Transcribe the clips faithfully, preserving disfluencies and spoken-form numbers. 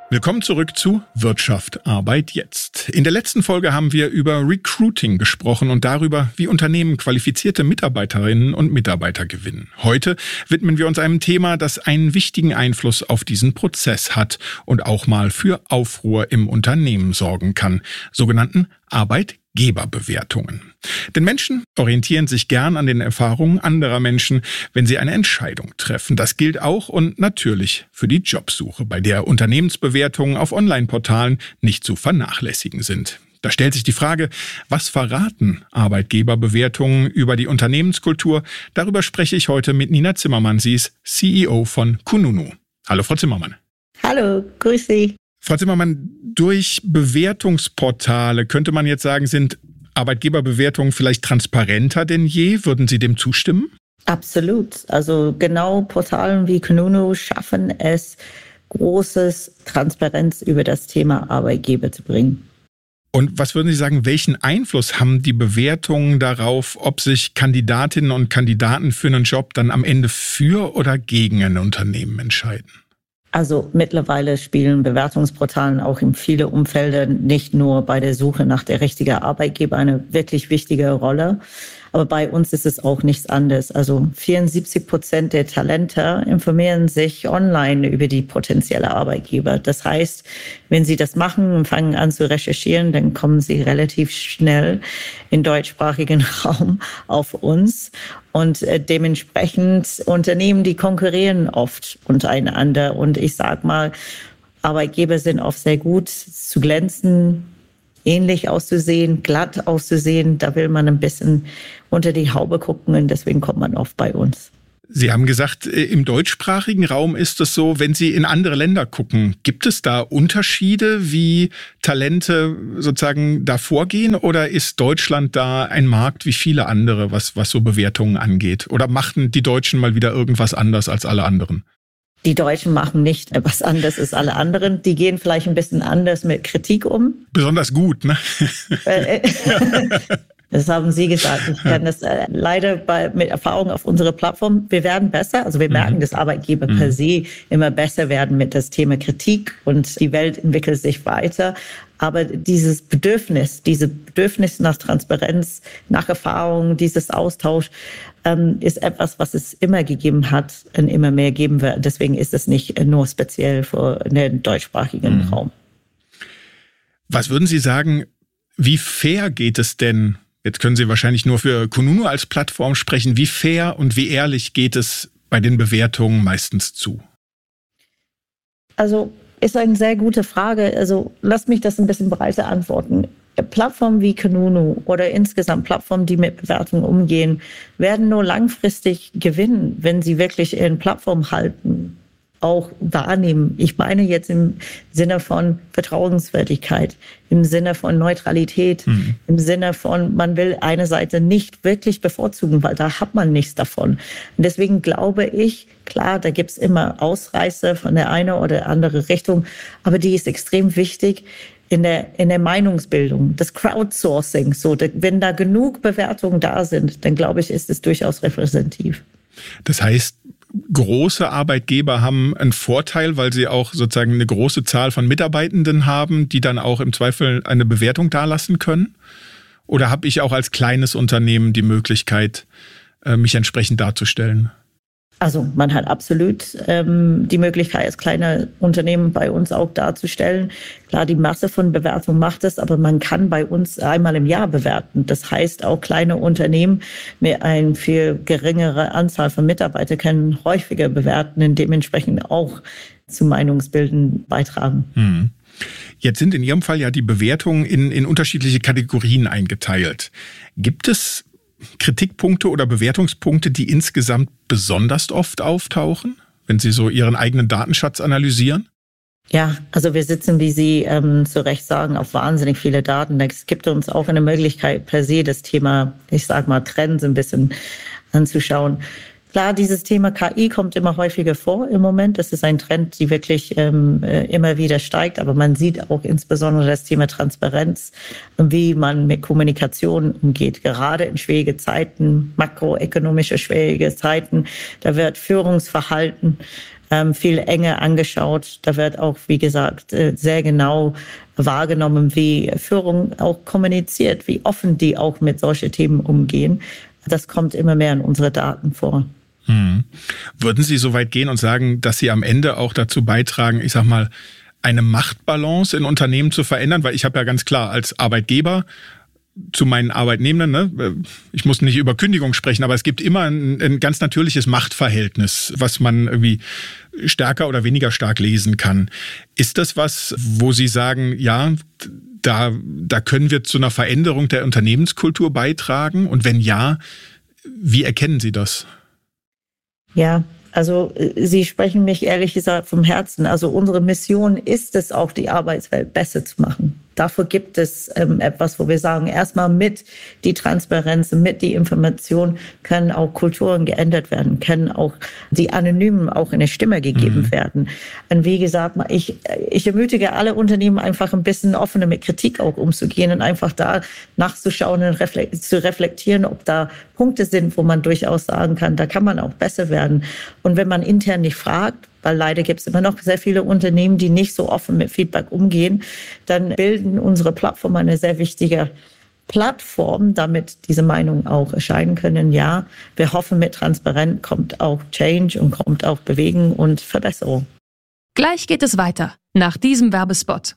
Willkommen zurück zu Wirtschaft, Arbeit jetzt. In der letzten Folge haben wir über Recruiting gesprochen und darüber, wie Unternehmen qualifizierte Mitarbeiterinnen und Mitarbeiter gewinnen. Heute widmen wir uns einem Thema, das einen wichtigen Einfluss auf diesen Prozess hat und auch mal für Aufruhr im Unternehmen sorgen kann, sogenannten Arbeitgeberbewertungen. Denn Menschen orientieren sich gern an den Erfahrungen anderer Menschen, wenn sie eine Entscheidung treffen. Das gilt auch und natürlich für die Jobsuche, bei der Unternehmensbewertungen auf Online-Portalen nicht zu vernachlässigen sind. Da stellt sich die Frage, was verraten Arbeitgeberbewertungen über die Unternehmenskultur? Darüber spreche ich heute mit Nina Zimmermann. Sie ist C E O von Kununu. Hallo, Frau Zimmermann. Hallo, grüß Sie. Frau Zimmermann, durch Bewertungsportale könnte man jetzt sagen, sind Arbeitgeberbewertungen vielleicht transparenter denn je? Würden Sie dem zustimmen? Absolut. Also genau Portalen wie Kununu schaffen es, großes Transparenz über das Thema Arbeitgeber zu bringen. Und was würden Sie sagen, welchen Einfluss haben die Bewertungen darauf, ob sich Kandidatinnen und Kandidaten für einen Job dann am Ende für oder gegen ein Unternehmen entscheiden? Also mittlerweile spielen Bewertungsportalen auch in vielen Umfeldern nicht nur bei der Suche nach der richtigen Arbeitgeber eine wirklich wichtige Rolle. Aber bei uns ist es auch nichts anderes. Also vierundsiebzig Prozent der Talente informieren sich online über die potenzielle Arbeitgeber. Das heißt, wenn sie das machen und fangen an zu recherchieren, dann kommen sie relativ schnell im deutschsprachigen Raum auf uns. Und äh, dementsprechend Unternehmen, die konkurrieren oft untereinander. Und ich sag mal, Arbeitgeber sind oft sehr gut zu glänzen, ähnlich auszusehen, glatt auszusehen. Da will man ein bisschen unter die Haube gucken und deswegen kommt man oft bei uns. Sie haben gesagt, im deutschsprachigen Raum ist es so, wenn Sie in andere Länder gucken, gibt es da Unterschiede, wie Talente sozusagen da vorgehen, oder ist Deutschland da ein Markt wie viele andere, was, was so Bewertungen angeht? Oder machten die Deutschen mal wieder irgendwas anders als alle anderen? Die Deutschen machen nicht etwas anderes als alle anderen. Die gehen vielleicht ein bisschen anders mit Kritik um. Besonders gut, ne? Das haben Sie gesagt. Ich kann das äh, leider bei, mit Erfahrung auf unserer Plattform. Wir werden besser. Also wir merken, mhm. dass Arbeitgeber mhm. per se immer besser werden mit das Thema Kritik und die Welt entwickelt sich weiter. Aber dieses Bedürfnis, diese Bedürfnis nach Transparenz, nach Erfahrung, dieses Austausch ähm, ist etwas, was es immer gegeben hat und immer mehr geben wird. Deswegen ist es nicht nur speziell für den deutschsprachigen mhm. Raum. Was würden Sie sagen, wie fair geht es denn? Jetzt können Sie wahrscheinlich nur für Kununu als Plattform sprechen. Wie fair und wie ehrlich geht es bei den Bewertungen meistens zu? Also ist eine sehr gute Frage. Also lass mich das ein bisschen breiter antworten. Plattformen wie Kununu oder insgesamt Plattformen, die mit Bewertungen umgehen, werden nur langfristig gewinnen, wenn sie wirklich ihren Plattform halten, auch wahrnehmen. Ich meine jetzt im Sinne von Vertrauenswürdigkeit, im Sinne von Neutralität, mhm. im Sinne von, man will eine Seite nicht wirklich bevorzugen, weil da hat man nichts davon. Und deswegen glaube ich, klar, da gibt's immer Ausreißer von der einen oder anderen Richtung, aber die ist extrem wichtig in der, in der Meinungsbildung, das Crowdsourcing. So, da, wenn da genug Bewertungen da sind, dann glaube ich, ist es durchaus repräsentativ. Das heißt, große Arbeitgeber haben einen Vorteil, weil sie auch sozusagen eine große Zahl von Mitarbeitenden haben, die dann auch im Zweifel eine Bewertung dalassen können? Oder habe ich auch als kleines Unternehmen die Möglichkeit, mich entsprechend darzustellen? Also man hat absolut ähm, die Möglichkeit, als kleine Unternehmen bei uns auch darzustellen. Klar, die Masse von Bewertungen macht es, aber man kann bei uns einmal im Jahr bewerten. Das heißt, auch kleine Unternehmen mit einer viel geringeren Anzahl von Mitarbeitern können häufiger bewerten und dementsprechend auch zu Meinungsbilden beitragen. Mhm. Jetzt sind in Ihrem Fall ja die Bewertungen in, in unterschiedliche Kategorien eingeteilt. Gibt es Kritikpunkte oder Bewertungspunkte, die insgesamt besonders oft auftauchen, wenn Sie so Ihren eigenen Datenschatz analysieren? Ja, also wir sitzen, wie Sie ähm, zu Recht sagen, auf wahnsinnig viele Daten. Es gibt uns auch eine Möglichkeit, per se das Thema, ich sag mal, Trends ein bisschen anzuschauen. Klar, dieses Thema K I kommt immer häufiger vor im Moment. Das ist ein Trend, die wirklich ähm, immer wieder steigt. Aber man sieht auch insbesondere das Thema Transparenz und wie man mit Kommunikation umgeht. Gerade in schwierigen Zeiten, makroökonomische schwierige Zeiten, da wird Führungsverhalten ähm, viel enger angeschaut. Da wird auch, wie gesagt, sehr genau wahrgenommen, wie Führung auch kommuniziert, wie offen die auch mit solchen Themen umgehen. Das kommt immer mehr in unsere Daten vor. Hm. Würden Sie so weit gehen und sagen, dass Sie am Ende auch dazu beitragen, ich sag mal, eine Machtbalance in Unternehmen zu verändern? Weil ich habe ja ganz klar als Arbeitgeber zu meinen Arbeitnehmenden, ne, ich muss nicht über Kündigung sprechen, aber es gibt immer ein, ein ganz natürliches Machtverhältnis, was man irgendwie stärker oder weniger stark lesen kann. Ist das was, wo Sie sagen, ja, da, da können wir zu einer Veränderung der Unternehmenskultur beitragen? Und wenn ja, wie erkennen Sie das? Ja, also Sie sprechen mich ehrlich gesagt vom Herzen. Also unsere Mission ist es auch, die Arbeitswelt besser zu machen. Dafür gibt es ähm, etwas, wo wir sagen, erstmal mit die Transparenz, mit die Information können auch Kulturen geändert werden, können auch die Anonymen auch eine Stimme gegeben mhm. werden. Und wie gesagt, ich, ich ermutige alle Unternehmen einfach ein bisschen offener mit Kritik auch umzugehen und einfach da nachzuschauen und reflekt, zu reflektieren, ob da Punkte sind, wo man durchaus sagen kann, da kann man auch besser werden. Und wenn man intern nicht fragt, weil leider gibt es immer noch sehr viele Unternehmen, die nicht so offen mit Feedback umgehen, dann bilden unsere Plattformen eine sehr wichtige Plattform, damit diese Meinungen auch erscheinen können. Ja, wir hoffen, mit Transparenz kommt auch Change und kommt auch Bewegung und Verbesserung. Gleich geht es weiter, nach diesem Werbespot.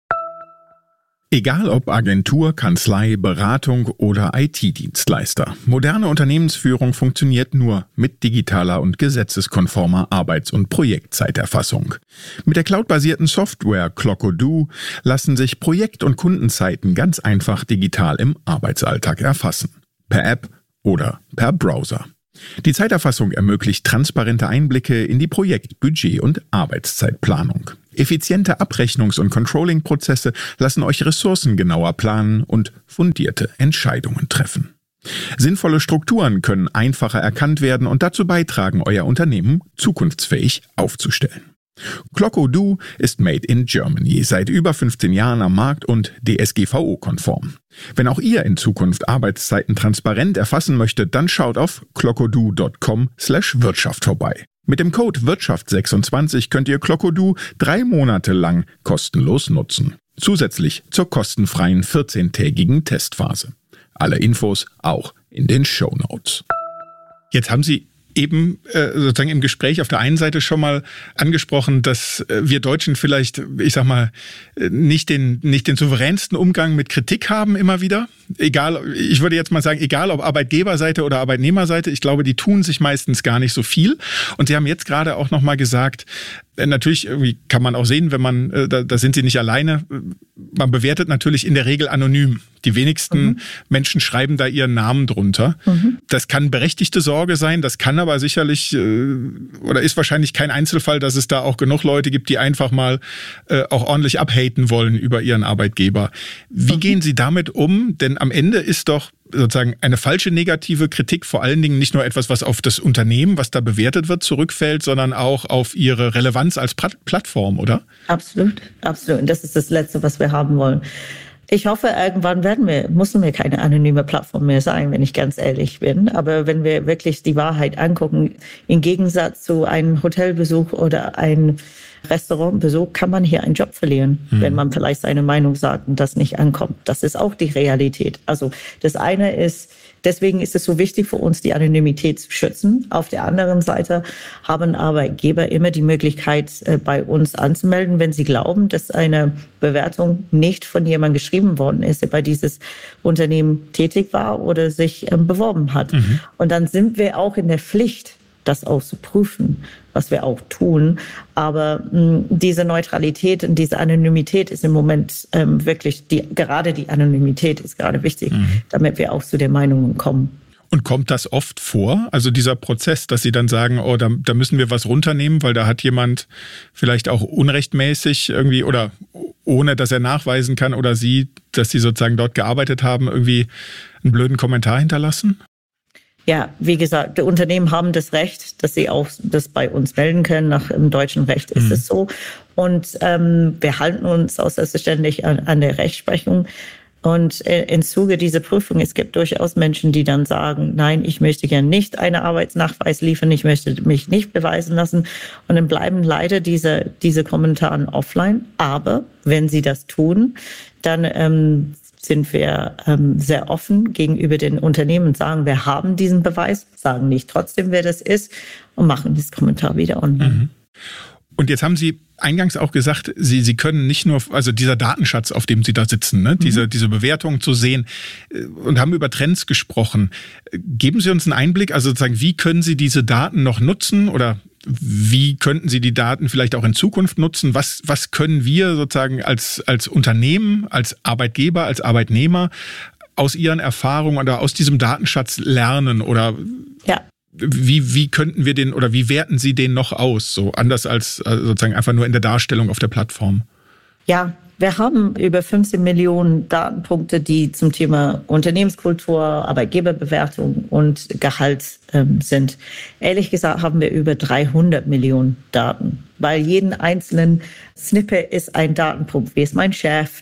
Egal ob Agentur, Kanzlei, Beratung oder I T-Dienstleister. Moderne Unternehmensführung funktioniert nur mit digitaler und gesetzeskonformer Arbeits- und Projektzeiterfassung. Mit der cloudbasierten Software Clock-O-Do lassen sich Projekt- und Kundenzeiten ganz einfach digital im Arbeitsalltag erfassen. Per App oder per Browser. Die Zeiterfassung ermöglicht transparente Einblicke in die Projekt-, Budget- und Arbeitszeitplanung. Effiziente Abrechnungs- und Controlling-Prozesse lassen euch Ressourcen genauer planen und fundierte Entscheidungen treffen. Sinnvolle Strukturen können einfacher erkannt werden und dazu beitragen, euer Unternehmen zukunftsfähig aufzustellen. Clock-O-Do ist made in Germany, seit über fünfzehn Jahren am Markt und D S G V O-konform. Wenn auch ihr in Zukunft Arbeitszeiten transparent erfassen möchtet, dann schaut auf clockodo punkt com slash Wirtschaft vorbei. Mit dem Code Wirtschaft sechsundzwanzig könnt ihr Clock-O-Do drei Monate lang kostenlos nutzen. Zusätzlich zur kostenfreien vierzehntägigen Testphase. Alle Infos auch in den Shownotes. Jetzt haben Sie eben äh, sozusagen im Gespräch auf der einen Seite schon mal angesprochen, dass äh, wir Deutschen vielleicht, ich sag mal, nicht den nicht den souveränsten Umgang mit Kritik haben immer wieder. Egal, ich würde jetzt mal sagen, egal ob Arbeitgeberseite oder Arbeitnehmerseite, ich glaube, die tun sich meistens gar nicht so viel. Und Sie haben jetzt gerade auch noch mal gesagt, äh, natürlich irgendwie kann man auch sehen, wenn man, äh, da, da sind Sie nicht alleine, man bewertet natürlich in der Regel anonym. Die wenigsten mhm. Menschen schreiben da ihren Namen drunter. Mhm. Das kann berechtigte Sorge sein, das kann aber sicherlich äh, oder ist wahrscheinlich kein Einzelfall, dass es da auch genug Leute gibt, die einfach mal äh, auch ordentlich abhaten wollen über ihren Arbeitgeber. Wie mhm. gehen Sie damit um? Denn am Ende ist doch sozusagen eine falsche negative Kritik vor allen Dingen nicht nur etwas, was auf das Unternehmen, was da bewertet wird, zurückfällt, sondern auch auf ihre Relevanz als Plattform, oder? Absolut, absolut. Und das ist das Letzte, was wir haben wollen. Ich hoffe, irgendwann werden wir, müssen wir keine anonyme Plattform mehr sein, wenn ich ganz ehrlich bin. Aber wenn wir wirklich die Wahrheit angucken, im Gegensatz zu einem Hotelbesuch oder einem Restaurantbesuch, kann man hier einen Job verlieren, hm. wenn man vielleicht seine Meinung sagt und das nicht ankommt. Das ist auch die Realität. Also das eine ist, deswegen ist es so wichtig für uns, die Anonymität zu schützen. Auf der anderen Seite haben Arbeitgeber immer die Möglichkeit, bei uns anzumelden, wenn sie glauben, dass eine Bewertung nicht von jemandem geschrieben worden ist, der bei dieses Unternehmen tätig war oder sich beworben hat. Mhm. Und dann sind wir auch in der Pflicht, das auch zu prüfen, was wir auch tun. Aber mh, diese Neutralität und diese Anonymität ist im Moment ähm, wirklich, die, gerade die Anonymität ist gerade wichtig, mhm. damit wir auch zu den Meinungen kommen. Und kommt das oft vor? Also dieser Prozess, dass Sie dann sagen, oh, da, da müssen wir was runternehmen, weil da hat jemand vielleicht auch unrechtmäßig irgendwie oder ohne, dass er nachweisen kann oder Sie, dass Sie sozusagen dort gearbeitet haben, irgendwie einen blöden Kommentar hinterlassen? Ja, wie gesagt, die Unternehmen haben das Recht, dass sie auch das bei uns melden können. Nach dem deutschen Recht ist mhm. es so. Und ähm, wir halten uns auch selbstverständlich an, an der Rechtsprechung. Und im Zuge dieser Prüfung, es gibt durchaus Menschen, die dann sagen, nein, ich möchte gerne nicht einen Arbeitsnachweis liefern, ich möchte mich nicht beweisen lassen. Und dann bleiben leider diese, diese Kommentare offline. Aber wenn sie das tun, dann ähm, sind wir ähm, sehr offen gegenüber den Unternehmen und sagen, wir haben diesen Beweis, sagen nicht trotzdem, wer das ist und machen das Kommentar wieder online. Mhm. Und jetzt haben Sie eingangs auch gesagt, Sie, Sie können nicht nur, also dieser Datenschatz, auf dem Sie da sitzen, ne, mhm. diese, diese Bewertungen zu sehen und haben über Trends gesprochen. Geben Sie uns einen Einblick, also sozusagen, wie können Sie diese Daten noch nutzen oder wie könnten Sie die Daten vielleicht auch in Zukunft nutzen? Was, was können wir sozusagen als, als Unternehmen, als Arbeitgeber, als Arbeitnehmer aus Ihren Erfahrungen oder aus diesem Datenschatz lernen oder ja. Wie, wie könnten wir den oder wie werten Sie den noch aus, so anders als also sozusagen einfach nur in der Darstellung auf der Plattform? Ja, wir haben über fünfzehn Millionen Datenpunkte, die zum Thema Unternehmenskultur, Arbeitgeberbewertung und Gehalt ähm, sind. Ehrlich gesagt haben wir über dreihundert Millionen Daten, weil jeden einzelnen Snippet ist ein Datenpunkt. Wie ist mein Chef?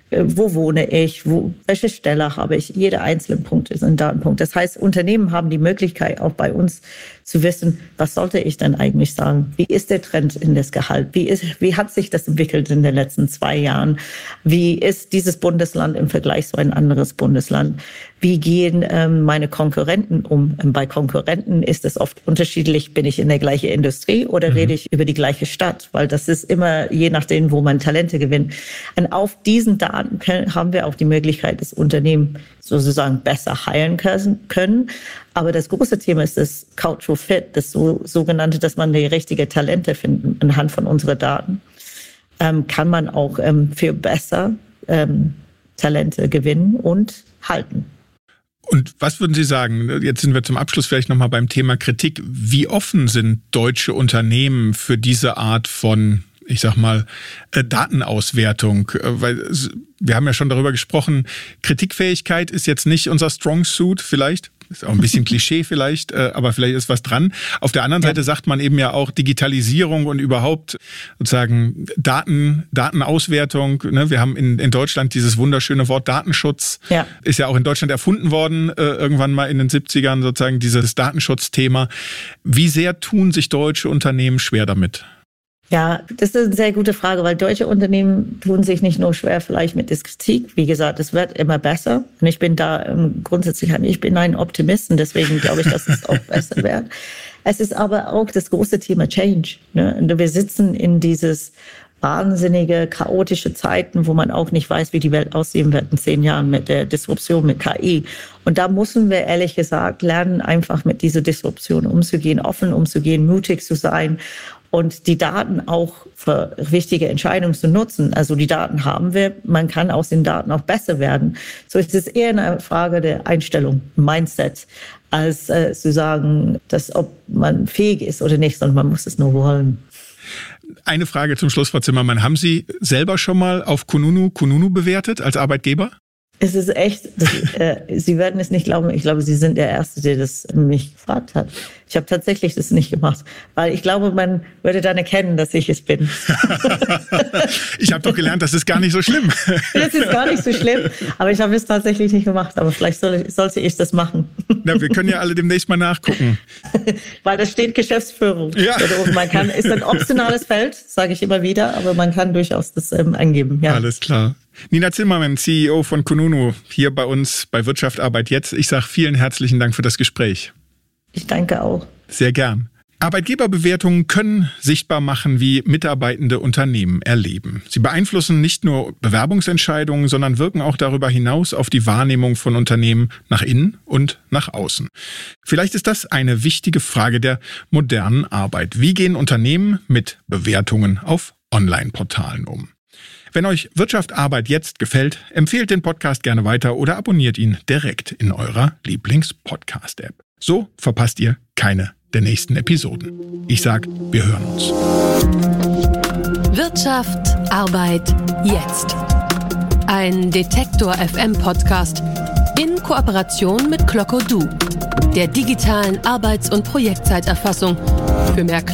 Wo wohne ich? Wo, welche Stelle habe ich? Jeder einzelne Punkt ist ein Datenpunkt. Das heißt, Unternehmen haben die Möglichkeit, auch bei uns zu wissen, was sollte ich denn eigentlich sagen? Wie ist der Trend in das Gehalt? Wie ist, wie hat sich das entwickelt in den letzten zwei Jahren? Wie ist dieses Bundesland im Vergleich zu ein anderes Bundesland? Wie gehen ähm, meine Konkurrenten um? Und bei Konkurrenten ist es oft unterschiedlich, bin ich in der gleichen Industrie oder mhm. rede ich über die gleiche Stadt? Weil das ist immer je nachdem, wo man Talente gewinnt. Und auf diesen Daten können, haben wir auch die Möglichkeit, das Unternehmen sozusagen besser heilen können. Aber das große Thema ist das Cultural Fit, das so, sogenannte, dass man die richtigen Talente findet anhand von unseren Daten. Ähm, kann man auch ähm, viel besser ähm, Talente gewinnen und halten. Und was würden Sie sagen, jetzt sind wir zum Abschluss vielleicht nochmal beim Thema Kritik, wie offen sind deutsche Unternehmen für diese Art von, ich sag mal, Datenauswertung? Weil wir haben ja schon darüber gesprochen, Kritikfähigkeit ist jetzt nicht unser Strong Suit vielleicht. Ist auch ein bisschen Klischee vielleicht, aber vielleicht ist was dran. Auf der anderen ja. Seite sagt man eben ja auch Digitalisierung und überhaupt sozusagen Daten, Datenauswertung. Ne? Wir haben in, in Deutschland dieses wunderschöne Wort Datenschutz. Ja. Ist ja auch in Deutschland erfunden worden, äh, irgendwann mal in den siebzigern sozusagen dieses Datenschutzthema. Wie sehr tun sich deutsche Unternehmen schwer damit? Ja, das ist eine sehr gute Frage, weil deutsche Unternehmen tun sich nicht nur schwer vielleicht mit der Kritik. Wie gesagt, es wird immer besser. Und ich bin da ähm, grundsätzlich, ich bin ein Optimist und deswegen glaube ich, dass es auch besser wird. Es ist aber auch das große Thema Change. Ne? Und wir sitzen in dieses wahnsinnige, chaotische Zeiten, wo man auch nicht weiß, wie die Welt aussehen wird in zehn Jahren mit der Disruption, mit K I. Und da müssen wir ehrlich gesagt lernen, einfach mit dieser Disruption umzugehen, offen umzugehen, mutig zu sein und die Daten auch für wichtige Entscheidungen zu nutzen. Also die Daten haben wir, man kann aus den Daten auch besser werden. So ist es eher eine Frage der Einstellung, Mindset, als äh, zu sagen, dass ob man fähig ist oder nicht, sondern man muss es nur wollen. Eine Frage zum Schluss, Frau Zimmermann. Haben Sie selber schon mal auf Kununu Kununu bewertet als Arbeitgeber? Es ist echt, das, äh, Sie werden es nicht glauben, ich glaube, Sie sind der Erste, der das mich gefragt hat. Ich habe tatsächlich das nicht gemacht, weil ich glaube, man würde dann erkennen, dass ich es bin. Ich habe doch gelernt, das ist gar nicht so schlimm. Das ist gar nicht so schlimm, aber ich habe es tatsächlich nicht gemacht, aber vielleicht soll, sollte ich das machen. Na, wir können ja alle demnächst mal nachgucken. Weil da steht Geschäftsführung. Ja. Man kann, ist ein optionales Feld, sage ich immer wieder, aber man kann durchaus das ähm, angeben. Ja. Alles klar. Nina Zimmermann, C E O von Kununu, hier bei uns bei Wirtschaft Arbeit jetzt. Ich sage vielen herzlichen Dank für das Gespräch. Ich danke auch. Sehr gern. Arbeitgeberbewertungen können sichtbar machen, wie mitarbeitende Unternehmen erleben. Sie beeinflussen nicht nur Bewerbungsentscheidungen, sondern wirken auch darüber hinaus auf die Wahrnehmung von Unternehmen nach innen und nach außen. Vielleicht ist das eine wichtige Frage der modernen Arbeit. Wie gehen Unternehmen mit Bewertungen auf Online-Portalen um? Wenn euch Wirtschaft Arbeit jetzt gefällt, empfehlt den Podcast gerne weiter oder abonniert ihn direkt in eurer Lieblings-Podcast-App. So verpasst ihr keine der nächsten Episoden. Ich sag, wir hören uns. Wirtschaft Arbeit jetzt. Ein Detektor F M Podcast in Kooperation mit Clocko Du, der digitalen Arbeits- und Projektzeiterfassung für mehr